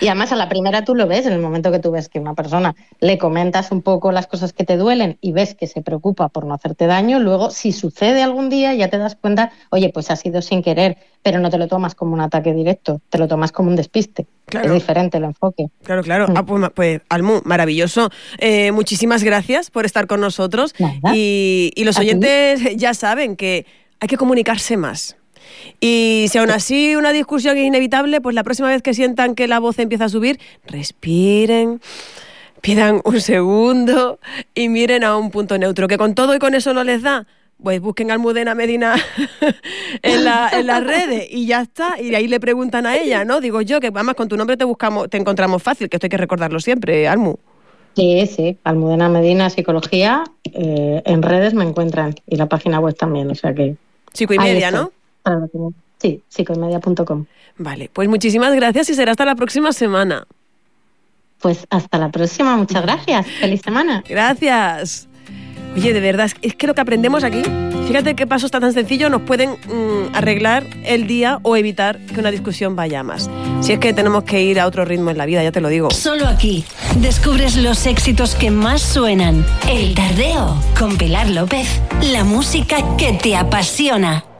Y además a la primera tú lo ves, en el momento que tú ves que una persona le comentas un poco las cosas que te duelen y ves que se preocupa por no hacerte daño, luego si sucede algún día ya te das cuenta, oye, pues ha sido sin querer, pero no te lo tomas como un ataque directo, te lo tomas como un despiste. Claro. Es diferente el enfoque. Claro. Pues Almu, maravilloso. Muchísimas gracias por estar con nosotros. Y los oyentes ya saben que hay que comunicarse más. Y si aún así una discusión es inevitable, pues la próxima vez que sientan que la voz empieza a subir, respiren, pidan un segundo y miren a un punto neutro. Que con todo y con eso no les da, pues busquen a Almudena Medina en las redes y ya está. Y ahí le preguntan a ella, ¿no? Digo yo, que además con tu nombre te encontramos fácil, que esto hay que recordarlo siempre, Almu. Sí, Almudena Medina Psicología, en redes me encuentran y la página web también, o sea que... 5:30, ¿no? Sí, 5:30.com. Vale, pues muchísimas gracias y será hasta la próxima semana. Pues hasta la próxima, muchas gracias. Feliz semana. Gracias. Oye, de verdad, es que lo que aprendemos aquí, fíjate qué pasos tan sencillos nos pueden arreglar el día o evitar que una discusión vaya a más. Si es que tenemos que ir a otro ritmo en la vida, ya te lo digo. Solo aquí descubres los éxitos que más suenan. El Tardeo con Pilar López. La música que te apasiona.